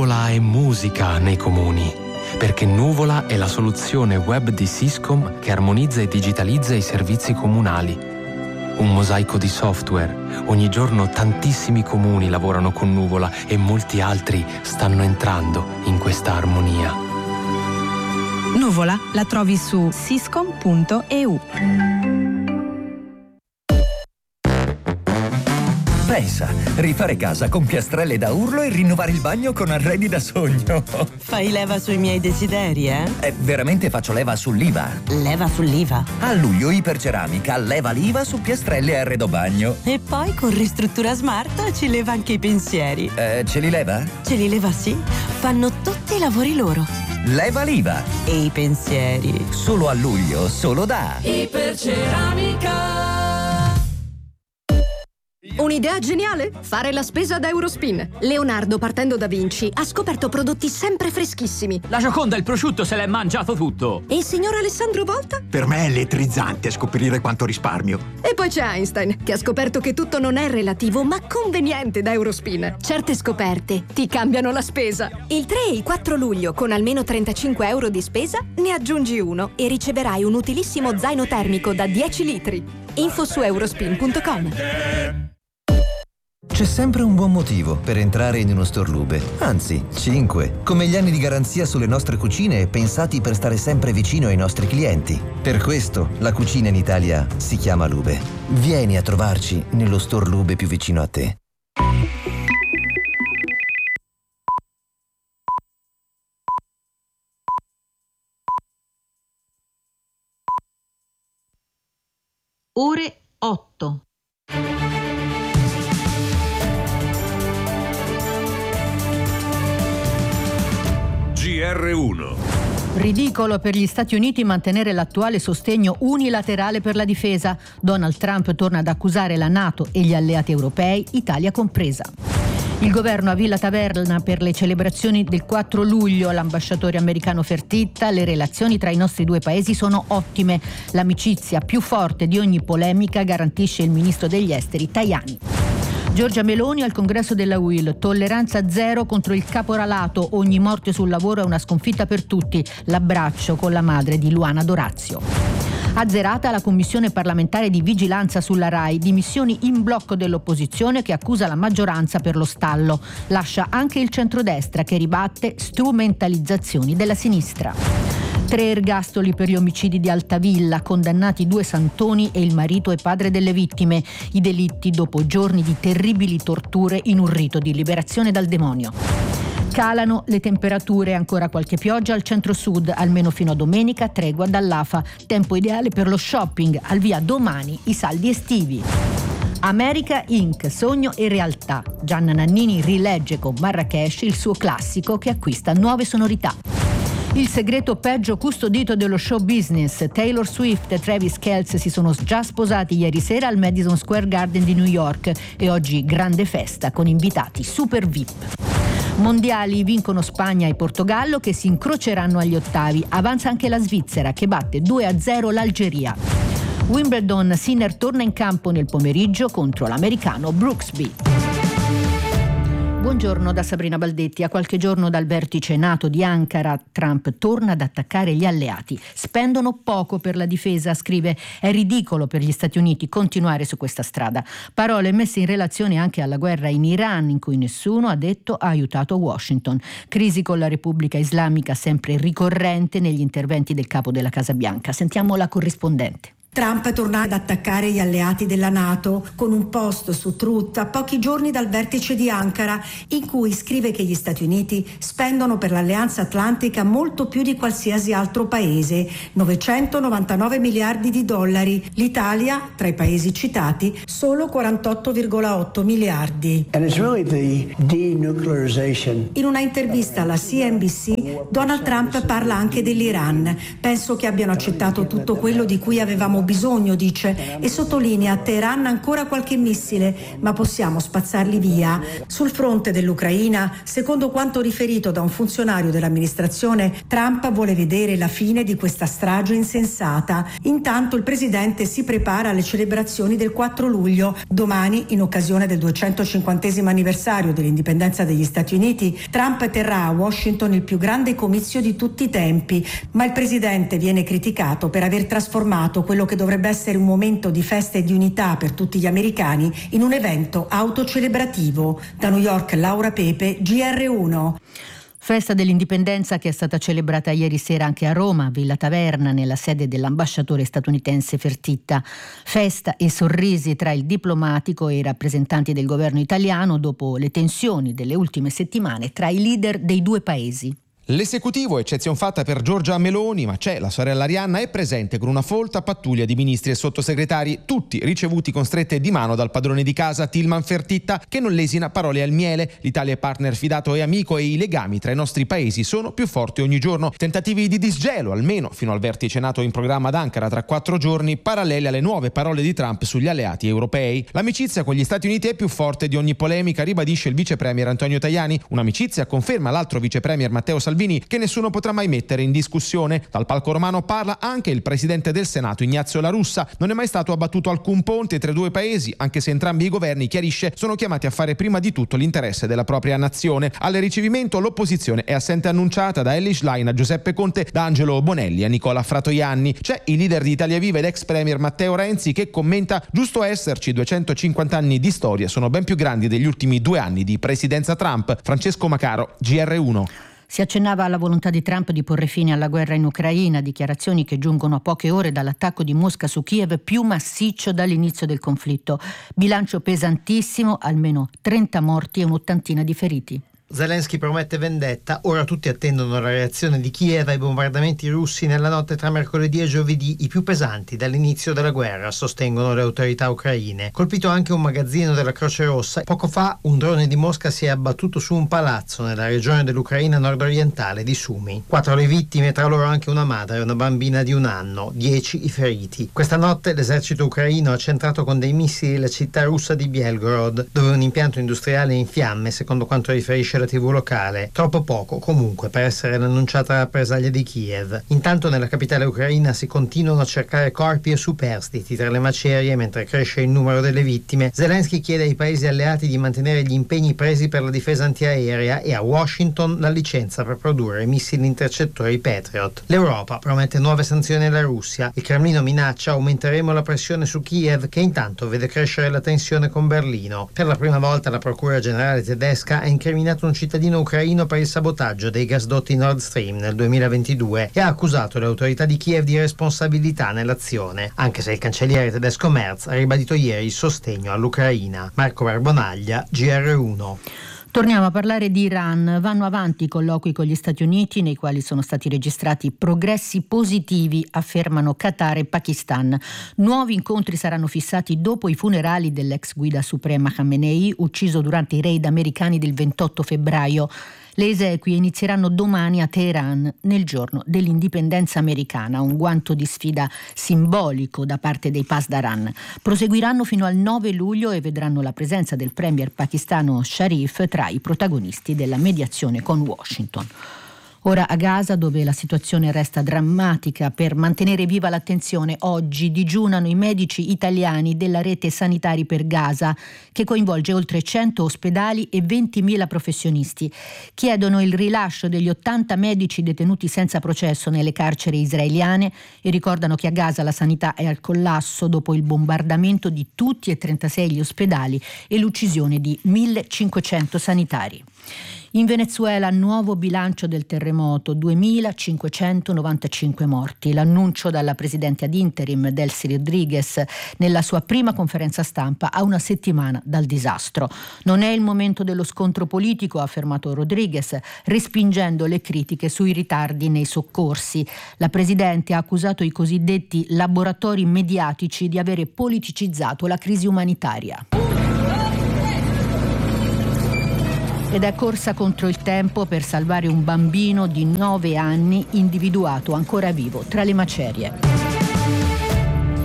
Nuvola è musica nei comuni, perché Nuvola è la soluzione web di Syscom che armonizza e digitalizza i servizi comunali. Un mosaico di software. Ogni giorno tantissimi comuni lavorano con Nuvola e molti altri stanno entrando in questa armonia. Nuvola la trovi su syscom.eu. Pensa, rifare casa con piastrelle da urlo e rinnovare il bagno con arredi da sogno. Fai leva sui miei desideri, eh? Veramente faccio leva sull'IVA. Leva sull'IVA? A luglio Iperceramica leva l'IVA su piastrelle e arredo bagno. E poi con Ristruttura Smart ci leva anche i pensieri. Ce li leva? Ce li leva, sì. Fanno tutti i lavori loro. Leva l'IVA. E i pensieri. Solo a luglio, solo da Iperceramica. Un'idea geniale? Fare la spesa da Eurospin. Leonardo, partendo da Vinci, ha scoperto prodotti sempre freschissimi. La Gioconda, il prosciutto, se l'è mangiato tutto. E il signor Alessandro Volta? Per me è elettrizzante scoprire quanto risparmio. E poi c'è Einstein, che ha scoperto che tutto non è relativo, ma conveniente da Eurospin. Certe scoperte ti cambiano la spesa. Il 3 e il 4 luglio, con almeno 35 euro di spesa, ne aggiungi uno e riceverai un utilissimo zaino termico da 10 litri. Info su eurospin.com. C'è sempre un buon motivo per entrare in uno store Lube, anzi 5, come gli anni di garanzia sulle nostre cucine pensati per stare sempre vicino ai nostri clienti. Per questo la cucina in Italia si chiama Lube. Vieni a trovarci nello store Lube più vicino a te. Ore 8. GR1. Ridicolo per gli Stati Uniti mantenere l'attuale sostegno unilaterale per la difesa. Donald Trump torna ad accusare la NATO e gli alleati europei, Italia compresa. Il governo a Villa Taverna per le celebrazioni del 4 luglio, l'ambasciatore americano Fertitta, le relazioni tra i nostri due paesi sono ottime. L'amicizia più forte di ogni polemica, garantisce il ministro degli esteri Tajani. Giorgia Meloni al congresso della UIL, tolleranza zero contro il caporalato, ogni morte sul lavoro è una sconfitta per tutti, l'abbraccio con la madre di Luana D'Orazio. Azzerata la commissione parlamentare di vigilanza sulla RAI, dimissioni in blocco dell'opposizione che accusa la maggioranza per lo stallo, lascia anche il centrodestra che ribatte strumentalizzazioni della sinistra. 3 ergastoli per gli omicidi di Altavilla, condannati 2 santoni e il marito e padre delle vittime. I delitti dopo giorni di terribili torture in un rito di liberazione dal demonio. Calano le temperature, ancora qualche pioggia al centro-sud, almeno fino a domenica, tregua dall'AFA. Tempo ideale per lo shopping, al via domani i saldi estivi. America Inc., sogno e realtà. Gianna Nannini rilegge con Marrakesh il suo classico che acquista nuove sonorità. Il segreto peggio custodito dello show business. Taylor Swift e Travis Kelce si sono già sposati ieri sera al Madison Square Garden di New York e oggi grande festa con invitati super VIP. Mondiali, vincono Spagna e Portogallo che si incroceranno agli ottavi. Avanza anche la Svizzera che batte 2-0 l'Algeria. Wimbledon, Sinner torna in campo nel pomeriggio contro l'americano Brooksby. Buongiorno da Sabrina Baldetti. A qualche giorno dal vertice NATO di Ankara, Trump torna ad attaccare gli alleati. Spendono poco per la difesa, scrive. È ridicolo per gli Stati Uniti continuare su questa strada. Parole messe in relazione anche alla guerra in Iran, in cui nessuno, ha detto, ha aiutato Washington. Crisi con la Repubblica Islamica sempre ricorrente negli interventi del capo della Casa Bianca. Sentiamo la corrispondente. Trump torna ad attaccare gli alleati della NATO con un post su Truth a pochi giorni dal vertice di Ankara, in cui scrive che gli Stati Uniti spendono per l'Alleanza Atlantica molto più di qualsiasi altro paese, 999 miliardi di dollari. L'Italia, tra i paesi citati, solo 48,8 miliardi. And it's really the denuclearization. In una intervista alla CNBC, Donald Trump parla anche dell'Iran. Penso che abbiano accettato tutto quello di cui avevamo bisogno, dice, e sottolinea: Teheran ancora qualche missile, ma possiamo spazzarli via. Sul fronte dell'Ucraina, secondo quanto riferito da un funzionario dell'amministrazione, Trump vuole vedere la fine di questa strage insensata. Intanto il presidente si prepara alle celebrazioni del 4 luglio. Domani, in occasione del 250° anniversario dell'indipendenza degli Stati Uniti, Trump terrà a Washington il più grande comizio di tutti i tempi, ma il presidente viene criticato per aver trasformato quello che dovrebbe essere un momento di festa e di unità per tutti gli americani in un evento autocelebrativo. Da New York, Laura Pepe, GR1. Festa dell'indipendenza che è stata celebrata ieri sera anche a Roma, Villa Taverna, nella sede dell'ambasciatore statunitense Fertitta. Festa e sorrisi tra il diplomatico e i rappresentanti del governo italiano dopo le tensioni delle ultime settimane tra i leader dei due paesi. L'esecutivo è eccezion fatta per Giorgia Meloni, ma c'è, la sorella Arianna è presente con una folta pattuglia di ministri e sottosegretari, tutti ricevuti con strette di mano dal padrone di casa Tilman Fertitta, che non lesina parole al miele. L'Italia è partner fidato e amico e i legami tra i nostri paesi sono più forti ogni giorno. Tentativi di disgelo, almeno fino al vertice NATO in programma ad Ankara tra 4 giorni, paralleli alle nuove parole di Trump sugli alleati europei. L'amicizia con gli Stati Uniti è più forte di ogni polemica, ribadisce il vice premier Antonio Tajani. Un'amicizia, conferma l'altro vice premier Matteo Salvini, che nessuno potrà mai mettere in discussione. Dal palco romano parla anche il presidente del Senato Ignazio La Russa. Non è mai stato abbattuto alcun ponte tra i due paesi, anche se entrambi i governi, chiarisce, sono chiamati a fare prima di tutto l'interesse della propria nazione. Al ricevimento l'opposizione è assente annunciata da Elly Schlein a Giuseppe Conte, da Angelo Bonelli a Nicola Fratoianni. C'è il leader di Italia Viva ed ex premier Matteo Renzi che commenta: giusto esserci, 250 anni di storia sono ben più grandi degli ultimi 2 anni di presidenza Trump. Francesco Macaro, GR1. Si accennava alla volontà di Trump di porre fine alla guerra in Ucraina, dichiarazioni che giungono a poche ore dall'attacco di Mosca su Kiev più massiccio dall'inizio del conflitto. Bilancio pesantissimo, almeno 30 morti e un'ottantina di feriti. Zelensky promette vendetta, ora tutti attendono la reazione di Kiev ai bombardamenti russi nella notte tra mercoledì e giovedì, i più pesanti dall'inizio della guerra, sostengono le autorità ucraine. Colpito anche un magazzino della Croce Rossa, poco fa un drone di Mosca si è abbattuto su un palazzo nella regione dell'Ucraina nord-orientale di Sumy. 4 le vittime, tra loro anche una madre e una bambina di 1 anno, 10 i feriti. Questa notte l'esercito ucraino ha centrato con dei missili la città russa di Belgorod, dove un impianto industriale è in fiamme, secondo quanto riferisce la TV locale. Troppo poco comunque per essere l'annunciata rappresaglia di Kiev. Intanto nella capitale ucraina si continuano a cercare corpi e superstiti tra le macerie mentre cresce il numero delle vittime. Zelensky chiede ai paesi alleati di mantenere gli impegni presi per la difesa antiaerea e a Washington la licenza per produrre missili intercettori Patriot. L'Europa promette nuove sanzioni alla Russia. Il Cremlino minaccia: aumenteremo la pressione su Kiev, che intanto vede crescere la tensione con Berlino. Per la prima volta la Procura Generale tedesca ha incriminato un cittadino ucraino per il sabotaggio dei gasdotti Nord Stream nel 2022 e ha accusato le autorità di Kiev di responsabilità nell'azione, anche se il cancelliere tedesco Merz ha ribadito ieri il sostegno all'Ucraina. Marco Barbonaglia, GR1. Torniamo a parlare di Iran. Vanno avanti i colloqui con gli Stati Uniti nei quali sono stati registrati progressi positivi, affermano Qatar e Pakistan. Nuovi incontri saranno fissati dopo i funerali dell'ex guida suprema Khamenei, ucciso durante i raid americani del 28 febbraio. Le esequie inizieranno domani a Teheran, nel giorno dell'indipendenza americana, un guanto di sfida simbolico da parte dei Pasdaran. Proseguiranno fino al 9 luglio e vedranno la presenza del premier pakistano Sharif tra i protagonisti della mediazione con Washington. Ora a Gaza, dove la situazione resta drammatica. Per mantenere viva l'attenzione, oggi digiunano i medici italiani della rete Sanitari per Gaza, che coinvolge oltre 100 ospedali e 20.000 professionisti. Chiedono il rilascio degli 80 medici detenuti senza processo nelle carceri israeliane e ricordano che a Gaza la sanità è al collasso dopo il bombardamento di tutti e 36 gli ospedali e l'uccisione di 1.500 sanitari. In Venezuela, nuovo bilancio del terremoto, 2.595 morti. L'annuncio dalla presidente ad interim Delcy Rodriguez nella sua prima conferenza stampa a una settimana dal disastro. Non è il momento dello scontro politico, ha affermato Rodriguez, respingendo le critiche sui ritardi nei soccorsi. La presidente ha accusato i cosiddetti laboratori mediatici di avere politicizzato la crisi umanitaria. Ed è corsa contro il tempo per salvare un bambino di 9 anni individuato ancora vivo tra le macerie.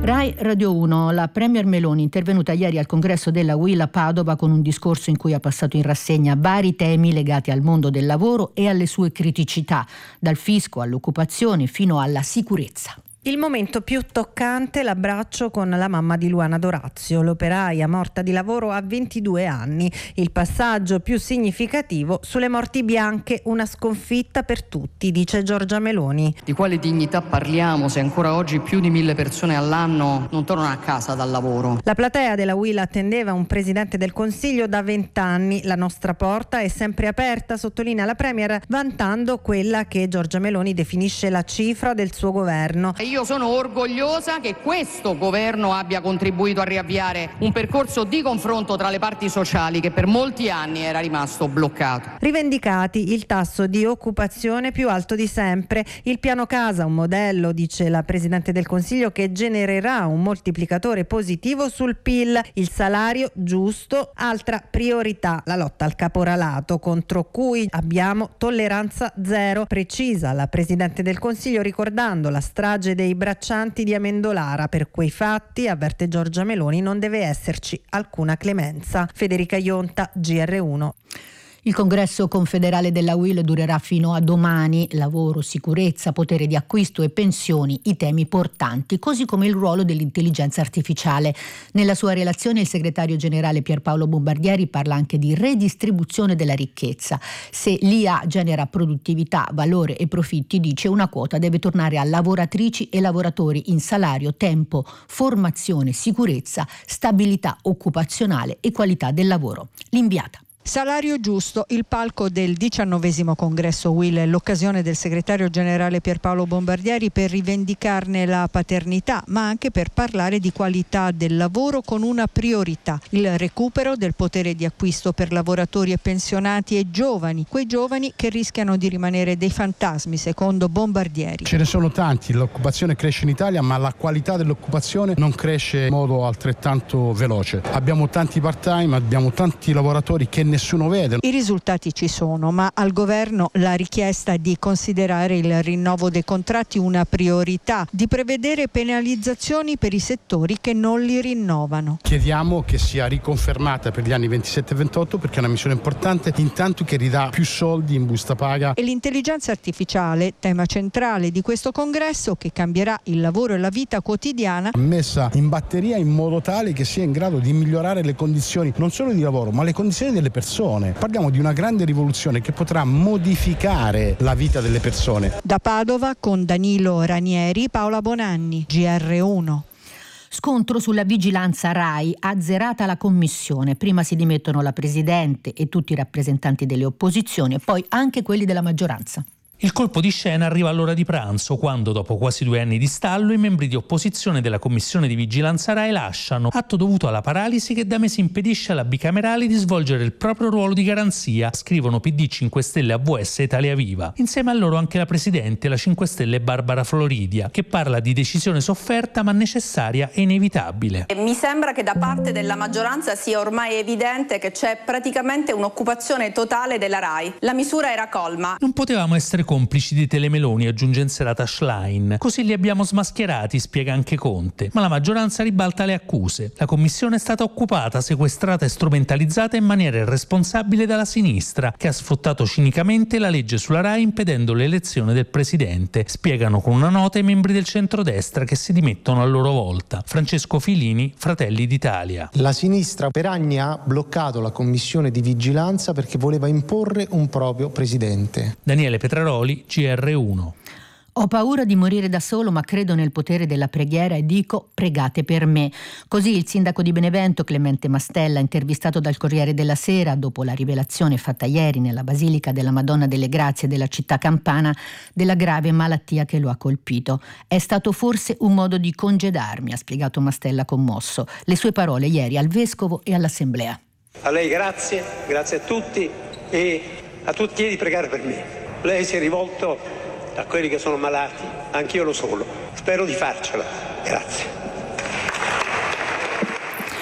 Rai Radio 1, la Premier Meloni intervenuta ieri al congresso della UIL a Padova con un discorso in cui ha passato in rassegna vari temi legati al mondo del lavoro e alle sue criticità, dal fisco all'occupazione fino alla sicurezza. Il momento più toccante, l'abbraccio con la mamma di Luana D'Orazio, l'operaia morta di lavoro a 22 anni. Il passaggio più significativo, sulle morti bianche, una sconfitta per tutti, dice Giorgia Meloni. Di quale dignità parliamo se ancora oggi più di 1000 persone all'anno non tornano a casa dal lavoro? La platea della UIL attendeva un presidente del Consiglio da 20 anni. La nostra porta è sempre aperta, sottolinea la Premier, vantando quella che Giorgia Meloni definisce la cifra del suo governo. Io sono orgogliosa che questo governo abbia contribuito a riavviare un percorso di confronto tra le parti sociali che per molti anni era rimasto bloccato. Rivendicati il tasso di occupazione più alto di sempre, il piano casa, un modello, dice la Presidente del Consiglio, che genererà un moltiplicatore positivo sul PIL, il salario giusto, altra priorità, la lotta al caporalato, contro cui abbiamo tolleranza zero, precisa la Presidente del Consiglio, ricordando la strage dei braccianti di Amendolara. Per quei fatti, avverte Giorgia Meloni, non deve esserci alcuna clemenza. Federica Ionta, GR1. Il congresso confederale della UIL durerà fino a domani. Lavoro, sicurezza, potere di acquisto e pensioni, i temi portanti, così come il ruolo dell'intelligenza artificiale. Nella sua relazione il segretario generale Pierpaolo Bombardieri parla anche di redistribuzione della ricchezza. Se l'IA genera produttività, valore e profitti, dice, una quota deve tornare a lavoratrici e lavoratori in salario, tempo, formazione, sicurezza, stabilità occupazionale e qualità del lavoro. L'inviata. Salario giusto, il palco del 19° congresso UIL è l'occasione del segretario generale Pierpaolo Bombardieri per rivendicarne la paternità, ma anche per parlare di qualità del lavoro con una priorità: il recupero del potere di acquisto per lavoratori e pensionati e giovani, quei giovani che rischiano di rimanere dei fantasmi, secondo Bombardieri. Ce ne sono tanti, l'occupazione cresce in Italia, ma la qualità dell'occupazione non cresce in modo altrettanto veloce. Abbiamo tanti part-time, abbiamo tanti lavoratori che nessuno vede. I risultati ci sono, ma al governo la richiesta di considerare il rinnovo dei contratti una priorità, di prevedere penalizzazioni per i settori che non li rinnovano. Chiediamo che sia riconfermata per gli anni 27 e 28 perché è una misura importante, intanto che ridà più soldi in busta paga. E l'intelligenza artificiale, tema centrale di questo congresso, che cambierà il lavoro e la vita quotidiana, messa in batteria in modo tale che sia in grado di migliorare le condizioni non solo di lavoro ma le condizioni delle persone. Parliamo di una grande rivoluzione che potrà modificare la vita delle persone. Da Padova con Danilo Ranieri, Paola Bonanni, GR1. Scontro sulla vigilanza RAI, azzerata la commissione. Prima si dimettono la Presidente e tutti i rappresentanti delle opposizioni e poi anche quelli della maggioranza. Il colpo di scena arriva all'ora di pranzo, quando dopo quasi 2 anni di stallo i membri di opposizione della commissione di vigilanza RAI lasciano, atto dovuto alla paralisi che da mesi impedisce alla bicamerale di svolgere il proprio ruolo di garanzia, scrivono PD, 5 Stelle, AVS e Italia Viva. Insieme a loro anche la Presidente, la 5 Stelle Barbara Floridia, che parla di decisione sofferta ma necessaria e inevitabile. Mi sembra che da parte della maggioranza sia ormai evidente che c'è praticamente un'occupazione totale della RAI. La misura era colma. Non potevamo essere complici di Telemeloni, aggiunge in serata Schlein. Così li abbiamo smascherati, spiega anche Conte. Ma la maggioranza ribalta le accuse. La commissione è stata occupata, sequestrata e strumentalizzata in maniera irresponsabile dalla sinistra, che ha sfruttato cinicamente la legge sulla RAI impedendo l'elezione del presidente. Spiegano con una nota i membri del centrodestra che si dimettono a loro volta. Francesco Filini, Fratelli d'Italia. La sinistra per anni ha bloccato la commissione di vigilanza perché voleva imporre un proprio presidente. Daniele Petraroli, GR1. Ho paura di morire da solo, ma credo nel potere della preghiera e dico: pregate per me. Così il sindaco di Benevento, Clemente Mastella, intervistato dal Corriere della Sera dopo la rivelazione fatta ieri nella Basilica della Madonna delle Grazie della città campana della grave malattia che lo ha colpito. È stato forse un modo di congedarmi, ha spiegato Mastella commosso. Le sue parole ieri al vescovo e all'assemblea. A lei grazie a tutti e a tutti chiedi di pregare per me. Lei si è rivolto a quelli che sono malati, anch'io lo sono. Spero di farcela. Grazie.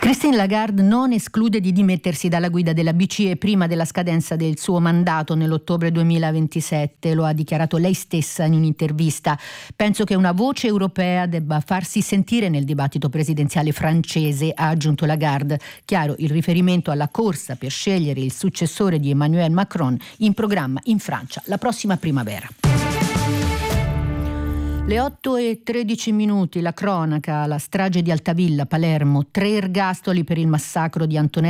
Christine Lagarde non esclude di dimettersi dalla guida della BCE prima della scadenza del suo mandato nell'ottobre 2027, lo ha dichiarato lei stessa in un'intervista. Penso che una voce europea debba farsi sentire nel dibattito presidenziale francese, ha aggiunto Lagarde. Chiaro il riferimento alla corsa per scegliere il successore di Emmanuel Macron in programma in Francia la prossima primavera. Le 8:13, la cronaca, la strage di Altavilla, Palermo, 3 ergastoli per il massacro di Antonella